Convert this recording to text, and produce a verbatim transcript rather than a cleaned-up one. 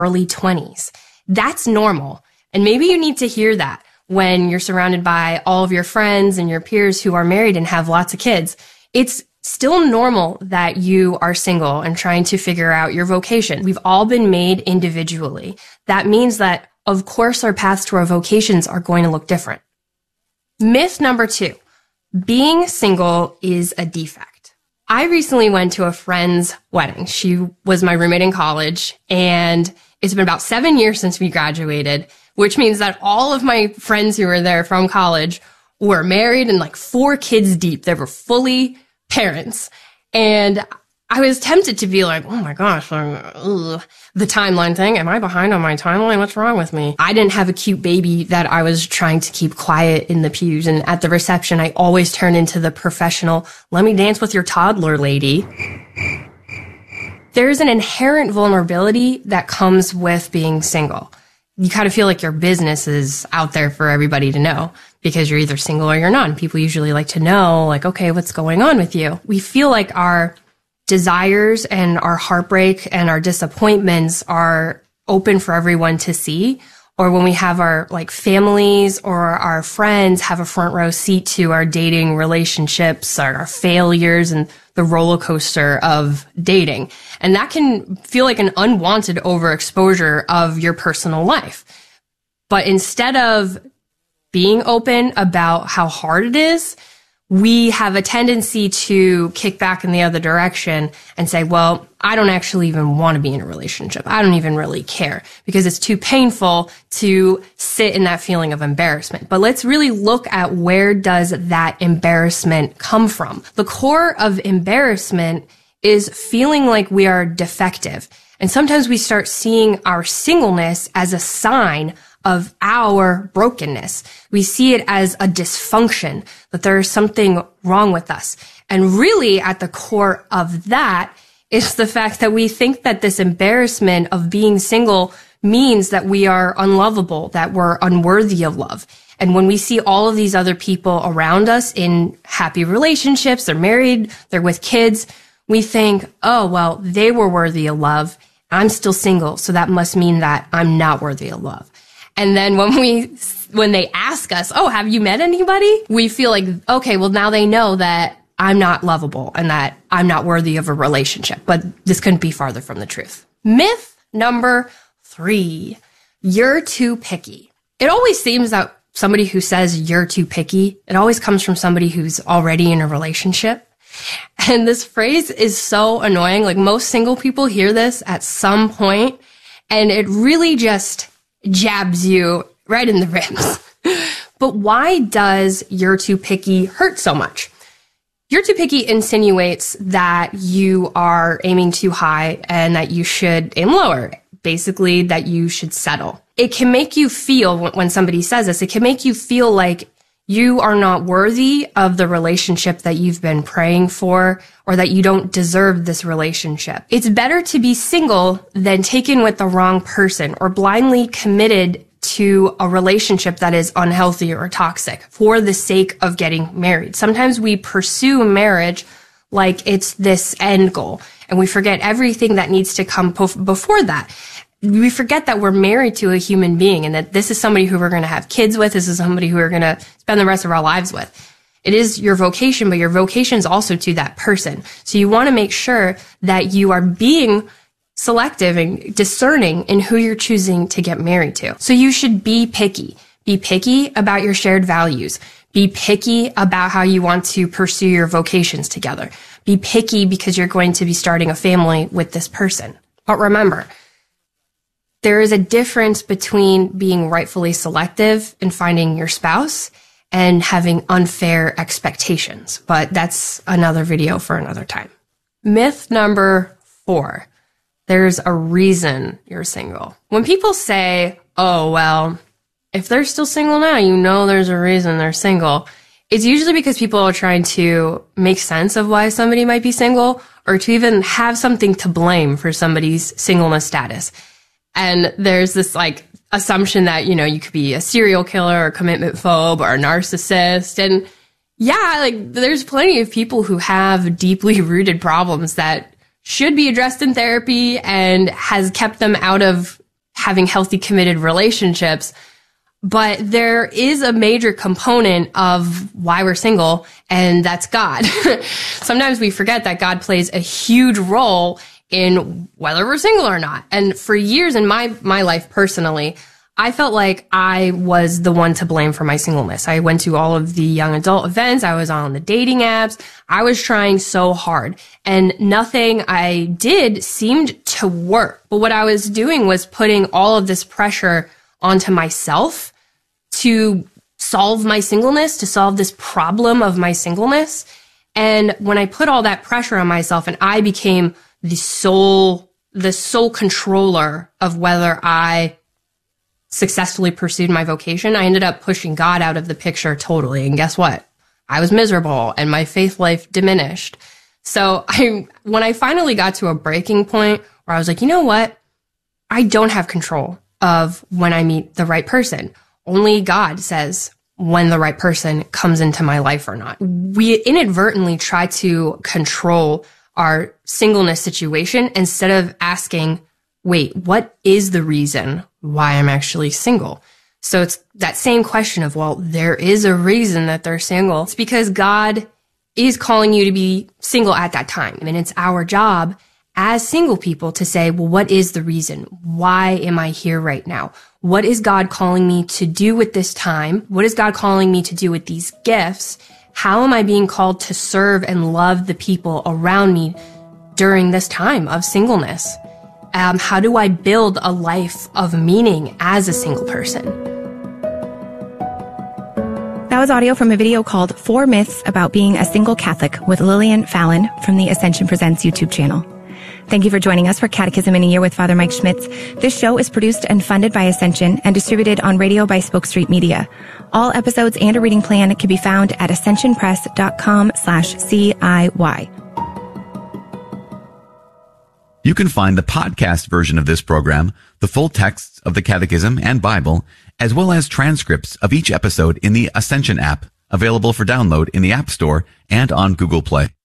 early twenties. That's normal. And maybe you need to hear that when you're surrounded by all of your friends and your peers who are married and have lots of kids. It's still normal that you are single and trying to figure out your vocation. We've all been made individually. That means that, of course, our paths to our vocations are going to look different. Myth number two, being single is a defect. I recently went to a friend's wedding. She was my roommate in college, and it's been about seven years since we graduated, which means that all of my friends who were there from college were married and like four kids deep. They were fully parents. And I was tempted to be like, oh my gosh, ugh. The timeline thing. Am I behind on my timeline? What's wrong with me? I didn't have a cute baby that I was trying to keep quiet in the pews. And at the reception, I always turn into the professional, let me dance with your toddler lady. There's an inherent vulnerability that comes with being single. You kind of feel like your business is out there for everybody to know because you're either single or you're not. And people usually like to know, like, okay, what's going on with you? We feel like our desires and our heartbreak and our disappointments are open for everyone to see. Or when we have our like families or our friends have a front row seat to our dating relationships, our, our failures and the roller coaster of dating. And that can feel like an unwanted overexposure of your personal life. But instead of being open about how hard it is, we have a tendency to kick back in the other direction and say, well, I don't actually even want to be in a relationship. I don't even really care because it's too painful to sit in that feeling of embarrassment. But let's really look at where does that embarrassment come from? The core of embarrassment is feeling like we are defective. And sometimes we start seeing our singleness as a sign of our brokenness. We see it as a dysfunction, that there is something wrong with us. And really at the core of that is the fact that we think that this embarrassment of being single means that we are unlovable, that we're unworthy of love. And when we see all of these other people around us in happy relationships, they're married, they're with kids, we think, oh, well, they were worthy of love. I'm still single, so that must mean that I'm not worthy of love. And then when we, when they ask us, oh, have you met anybody? We feel like, okay, well, now they know that I'm not lovable and that I'm not worthy of a relationship. But this couldn't be farther from the truth. Myth number three, you're too picky. It always seems that somebody who says you're too picky, it always comes from somebody who's already in a relationship. And this phrase is so annoying. Like most single people hear this at some point, and it really just jabs you right in the ribs. But why does you're too picky hurt so much? You're too picky insinuates that you are aiming too high and that you should aim lower. Basically, that you should settle. It can make you feel, when somebody says this, it can make you feel like you are not worthy of the relationship that you've been praying for, or that you don't deserve this relationship. It's better to be single than taken with the wrong person or blindly committed to a relationship that is unhealthy or toxic for the sake of getting married. Sometimes we pursue marriage like it's this end goal, and we forget everything that needs to come pof- before that. We forget that we're married to a human being and that this is somebody who we're going to have kids with. This is somebody who we're going to spend the rest of our lives with. It is your vocation, but your vocation is also to that person. So you want to make sure that you are being selective and discerning in who you're choosing to get married to. So you should be picky. Be picky about your shared values. Be picky about how you want to pursue your vocations together. Be picky because you're going to be starting a family with this person. But remember, there is a difference between being rightfully selective and finding your spouse and having unfair expectations. But that's another video for another time. Myth number four. There's a reason you're single. When people say, oh, well, if they're still single now, you know there's a reason they're single. It's usually because people are trying to make sense of why somebody might be single, or to even have something to blame for somebody's singleness status. And there's this like assumption that, you know, you could be a serial killer or a commitment phobe or a narcissist. And yeah, like there's plenty of people who have deeply rooted problems that should be addressed in therapy and has kept them out of having healthy, committed relationships. But there is a major component of why we're single, and that's God. Sometimes we forget that God plays a huge role in whether we're single or not. And for years in my, my life personally, I felt like I was the one to blame for my singleness. I went to all of the young adult events. I was on the dating apps. I was trying so hard, and nothing I did seemed to work. But what I was doing was putting all of this pressure onto myself to solve my singleness, to solve this problem of my singleness. And when I put all that pressure on myself and I became the sole, the sole controller of whether I successfully pursued my vocation, I ended up pushing God out of the picture totally. And guess what? I was miserable and my faith life diminished. So I, when I finally got to a breaking point where I was like, you know what? I don't have control of when I meet the right person. Only God says when the right person comes into my life or not. We inadvertently try to control our singleness situation instead of asking, wait, what is the reason why I'm actually single? So it's that same question of, well, there is a reason that they're single. It's because God is calling you to be single at that time. And it's our job as single people to say, well, what is the reason? Why am I here right now? What is God calling me to do with this time? What is God calling me to do with these gifts? How am I being called to serve and love the people around me during this time of singleness? Um, how do I build a life of meaning as a single person? That was audio from a video called Four Myths About Being a Single Catholic with Lillian Fallon from the Ascension Presents YouTube channel. Thank you for joining us for Catechism in a Year with Father Mike Schmitz. This show is produced and funded by Ascension and distributed on radio by Spoke Street Media. All episodes and a reading plan can be found at ascensionpress.com slash CIY. You can find the podcast version of this program, the full texts of the Catechism and Bible, as well as transcripts of each episode in the Ascension app, available for download in the App Store and on Google Play.